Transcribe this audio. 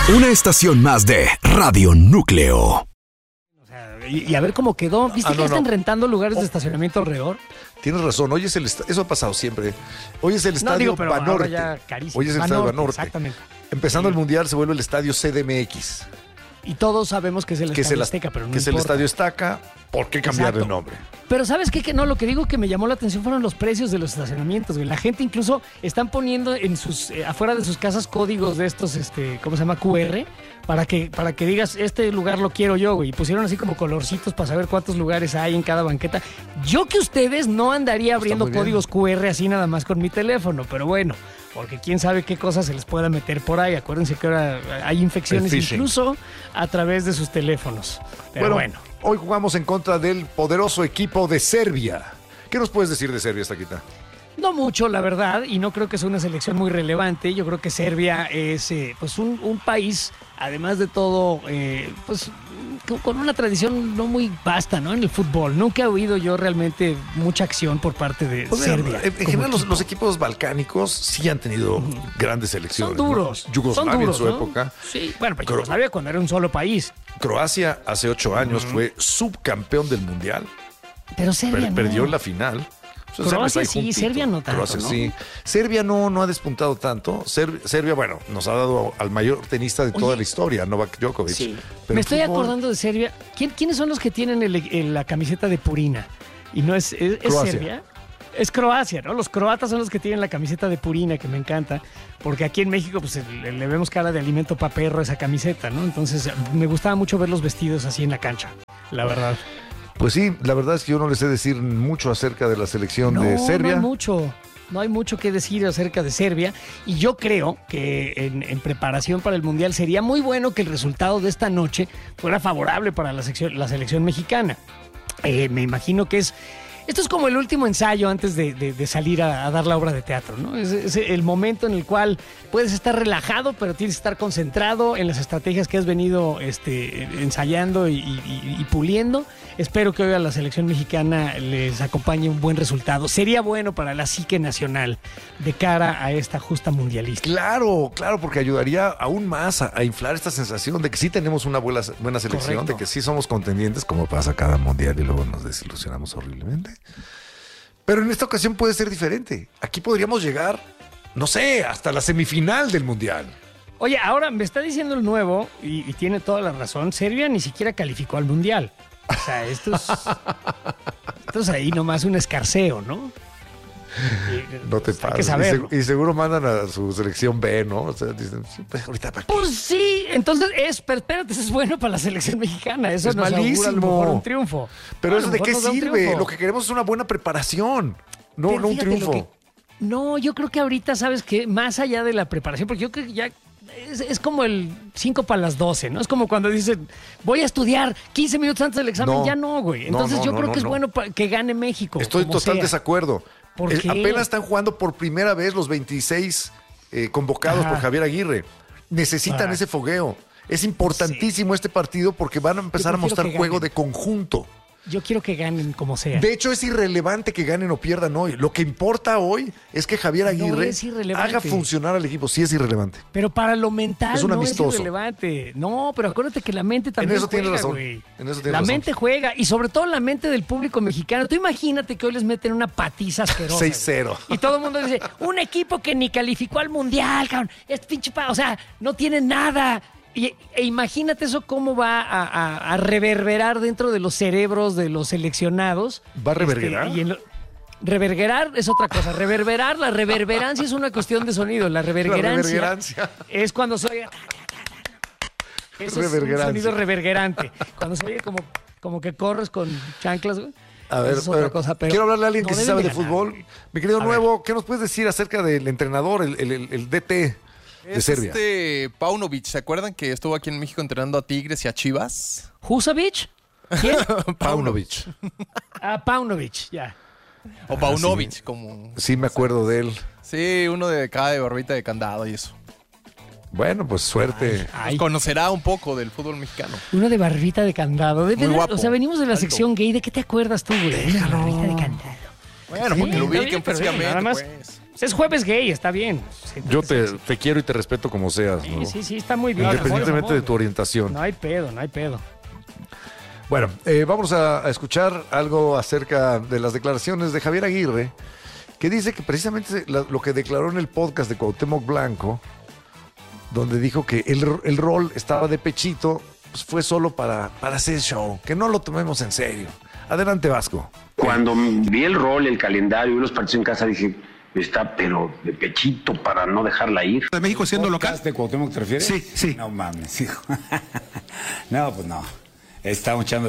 Una estación más de Radio Núcleo. Y a ver cómo quedó. ¿Viste que están rentando lugares de estacionamiento alrededor? Tienes razón, hoy es eso ha pasado siempre. Hoy es el estadio Banorte. Hoy es el estadio Banorte. Exactamente. Empezando el Mundial se vuelve el estadio CDMX. Y todos sabemos que es el estadio Azteca, pero no que es el estadio Azteca. ¿Por qué cambiarle el nombre? Pero ¿sabes qué? Que no, lo que digo que me llamó la atención fueron los precios de los estacionamientos, güey. La gente incluso están poniendo en sus afuera de sus casas códigos de estos, ¿cómo se llama? QR, para que digas, este lugar lo quiero yo, güey. Y pusieron así como colorcitos para saber cuántos lugares hay en cada banqueta. Yo que ustedes no andaría abriendo códigos QR así nada más con mi teléfono, pero bueno, porque quién sabe qué cosas se les pueda meter por ahí. Acuérdense que ahora hay infecciones incluso a través de sus teléfonos. Pero bueno. Hoy jugamos en contra del poderoso equipo de Serbia. ¿Qué nos puedes decir de Serbia, Taquita? No mucho, la verdad, y no creo que sea una selección muy relevante. Yo creo que Serbia es pues un país, además de todo, pues con una tradición no muy vasta, ¿no? En el fútbol. Nunca he oído yo realmente mucha acción por parte de Serbia. En general, los equipos balcánicos sí han tenido grandes selecciones. Son duros. ¿No? Yugoslavia en su época. Sí, bueno, pero Yugoslavia cuando era un solo país. Croacia hace 8 años fue subcampeón del Mundial. Pero Serbia perdió la final. Croacia sí, Serbia no tanto. Croacia sí. Serbia no ha despuntado tanto. Serbia, bueno, nos ha dado al mayor tenista de toda la historia, Novak Djokovic. Sí. Me estoy acordando de Serbia. ¿Quiénes son los que tienen la camiseta de Purina? Y no es Serbia. Es Croacia, ¿no? Los croatas son los que tienen la camiseta de Purina, que me encanta, porque aquí en México pues le vemos cara de alimento pa' perro a esa camiseta, ¿no? Entonces me gustaba mucho ver los vestidos así en la cancha, la verdad. Pues sí, la verdad es que yo no les sé decir mucho acerca de la selección de Serbia. No hay mucho que decir acerca de Serbia, y yo creo que en preparación para el Mundial sería muy bueno que el resultado de esta noche fuera favorable para la selección mexicana. Me imagino que esto es como el último ensayo antes de salir a dar la obra de teatro, ¿no? Es el momento en el cual puedes estar relajado, pero tienes que estar concentrado en las estrategias que has venido ensayando y puliendo. Espero que hoy a la selección mexicana les acompañe un buen resultado. Sería bueno para la psique nacional de cara a esta justa mundialista. Claro, porque ayudaría aún más a inflar esta sensación de que sí tenemos una buena selección, correcto, de que sí somos contendientes, como pasa cada mundial y luego nos desilusionamos horriblemente. Pero en esta ocasión puede ser diferente. Aquí podríamos llegar, no sé, hasta la semifinal del mundial. Oye, ahora me está diciendo el nuevo, y tiene toda la razón, Serbia ni siquiera calificó al mundial. O sea, esto es ahí nomás un escarceo, ¿no? No te pases. Y seguro mandan a su selección B, ¿no? O sea, dicen, pues ahorita para qué. Pues sí, entonces pero espérate, eso es bueno para la selección mexicana. Eso nos augura a lo mejor un triunfo. Pero eso de qué sirve. Lo que queremos es una buena preparación, no un triunfo. No, yo creo que ahorita, ¿sabes qué? Más allá de la preparación, porque yo creo que ya es como el 5 para las 12, ¿no? Es como cuando dicen, voy a estudiar 15 minutos antes del examen. Ya no, güey. Entonces yo creo que es bueno que gane México. Estoy total desacuerdo. Apenas están jugando por primera vez los 26 convocados por Javier Aguirre. Necesitan ese fogueo. Es importantísimo este partido porque van a empezar a mostrar juego de conjunto. Yo quiero que ganen como sea. De hecho, es irrelevante que ganen o pierdan hoy. Lo que importa hoy es que Javier Aguirre haga funcionar al equipo. Sí es irrelevante. Pero para lo mental es un amistoso. Es irrelevante. No, pero acuérdate que la mente también en eso juega, tienes razón. Güey. En eso tienes la razón. mente juega, y sobre todo la mente del público mexicano. Tú imagínate que hoy les meten una patiza asquerosa. 6-0. Y todo el mundo dice, un equipo que ni calificó al mundial, cabrón. Es pinche o sea, no tiene nada. E imagínate eso cómo va a reverberar dentro de los cerebros de los seleccionados. ¿Va a reverberar? Reverberar es otra cosa. La reverberancia es una cuestión de sonido. La revergerancia es cuando se oye... Eso es un sonido revergerante. Cuando se oye como que corres con chanclas, güey. A ver, es otra cosa, pero quiero hablarle a alguien que sí sabe de fútbol. Mi querido Nuevo, ¿qué nos puedes decir acerca del entrenador, el DT? De Serbia. Paunovic, ¿se acuerdan que estuvo aquí en México entrenando a Tigres y a Chivas? ¿Husovic? ¿Quién? Paunovic. Paunovic, ya. O Paunovic, como... Sí, me acuerdo de él. Sí, uno de acá de barbita de candado y eso. Bueno, pues suerte. Pues conocerá un poco del fútbol mexicano. Uno de barbita de candado. Muy guapo. O sea, venimos de la sección gay. ¿De qué te acuerdas tú, güey? Déjalo. Barbita de candado. Bueno, porque lo ubiquen físicamente, nada más. pues. Es jueves gay, está bien. Yo te quiero y te respeto como seas, ¿no? Sí, está muy bien. Independientemente de tu orientación. No hay pedo. Bueno, vamos a escuchar algo acerca de las declaraciones de Javier Aguirre, que dice que precisamente lo que declaró en el podcast de Cuauhtémoc Blanco, donde dijo que el rol estaba de pechito, pues fue solo para hacer show, que no lo tomemos en serio. Adelante, Vasco. Cuando vi el rol, el calendario y los partidos en casa, dije, está pero de pechito para no dejarla ir. ¿De México siendo local? ¿De Cuauhtémoc te refieres? Sí. No mames, hijo. No, pues no. Estamos echando